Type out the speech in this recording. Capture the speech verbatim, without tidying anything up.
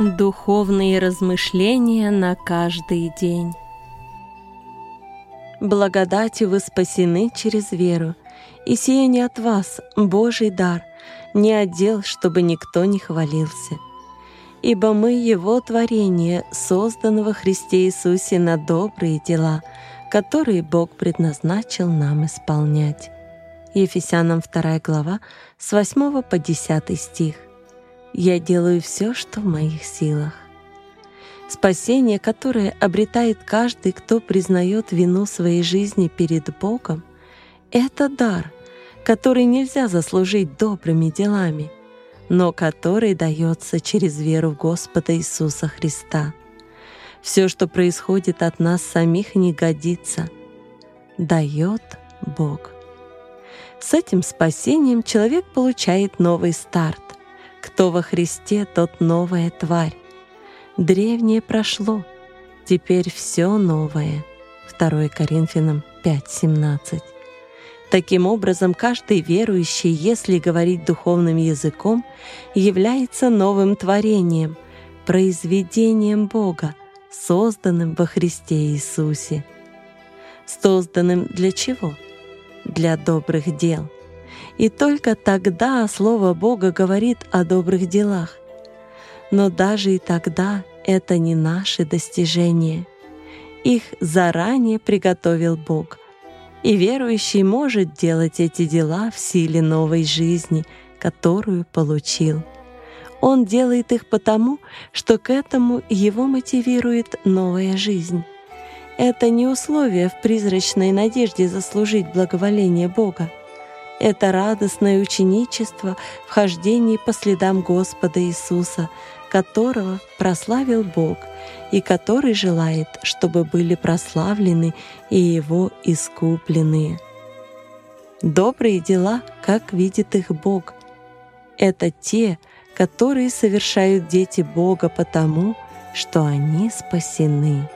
Духовные размышления на каждый день. Благодатью вы спасены через веру, и сие не от вас, Божий дар, не отдел, чтобы никто не хвалился. Ибо мы Его творение, создано во Христе Иисусе на добрые дела, которые Бог предназначил нам исполнять. Ефесянам вторая глава, с восьмого по десятый стих. «Я делаю все, что в моих силах». Спасение, которое обретает каждый, кто признает вину своей жизни перед Богом, это дар, который нельзя заслужить добрыми делами, но который дается через веру в Господа Иисуса Христа. Все, что происходит от нас самих, не годится. Дает Бог. С этим спасением человек получает новый старт. Кто во Христе, тот новая тварь. Древнее прошло, теперь все новое. второе Коринфянам пять семнадцать. Таким образом, каждый верующий, если говорить духовным языком, является новым творением, произведением Бога, созданным во Христе Иисусе. Созданным для чего? Для добрых дел. И только тогда Слово Бога говорит о добрых делах. Но даже и тогда это не наши достижения. Их заранее приготовил Бог. И верующий может делать эти дела в силе новой жизни, которую получил. Он делает их потому, что к этому его мотивирует новая жизнь. Это не условие в призрачной надежде заслужить благоволение Бога. Это радостное ученичество в хождении по следам Господа Иисуса, которого прославил Бог и который желает, чтобы были прославлены и Его искупленные. Добрые дела, как видит их Бог, это те, которые совершают дети Бога потому, что они спасены.